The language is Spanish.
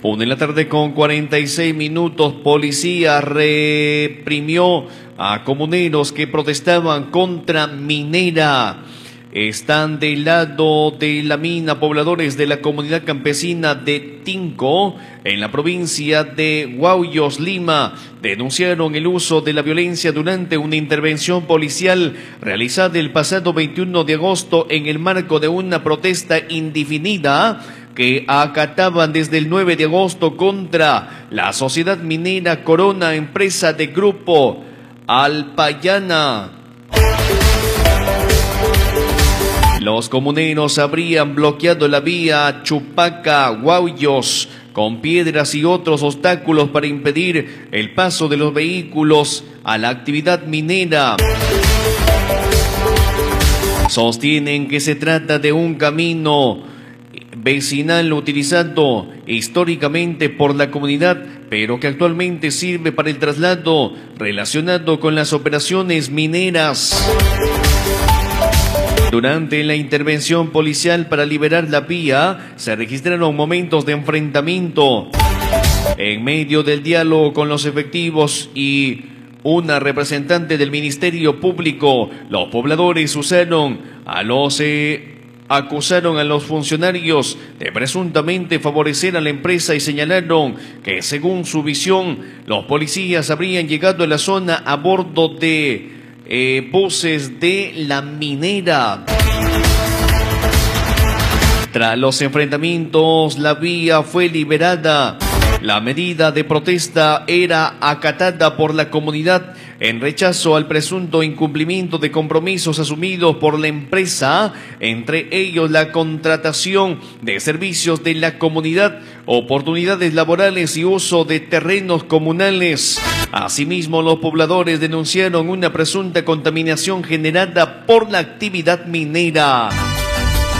1 de la tarde con 46 minutos, policía reprimió a comuneros que protestaban contra minera. Están del lado de la mina pobladores de la comunidad campesina de Tinco, en la provincia de Huayos, Lima. Denunciaron el uso de la violencia durante una intervención policial realizada el pasado 21 de agosto en el marco de una protesta indefinida que acataban desde el 9 de agosto contra la sociedad minera Corona, empresa de Grupo Alpayana. Los comuneros habrían bloqueado la vía Chupaca-Huayos con piedras y otros obstáculos para impedir el paso de los vehículos a la actividad minera. Sostienen que se trata de un camino vecinal utilizado históricamente por la comunidad, pero que actualmente sirve para el traslado relacionado con las operaciones mineras. Durante la intervención policial para liberar la vía, se registraron momentos de enfrentamiento. En medio del diálogo con los efectivos y una representante del Ministerio Público, los pobladores acusaron a los funcionarios de presuntamente favorecer a la empresa y señalaron que, según su visión, los policías habrían llegado a la zona a bordo de buses de la minera. Tras los enfrentamientos, la vía fue liberada. La medida de protesta era acatada por la comunidad en rechazo al presunto incumplimiento de compromisos asumidos por la empresa, entre ellos la contratación de servicios de la comunidad, oportunidades laborales y uso de terrenos comunales. Asimismo, los pobladores denunciaron una presunta contaminación generada por la actividad minera.